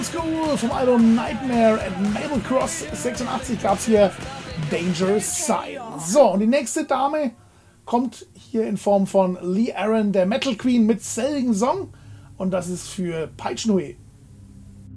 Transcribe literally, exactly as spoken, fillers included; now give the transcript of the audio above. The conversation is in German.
School vom Album Nightmare at Mabel Cross sechsundachtzig gab es hier Dangerous Sign. So, und die nächste Dame kommt hier in Form von Lee Aaron, der Metal Queen, mit selbigen Song. Und das ist für Peitschenhui.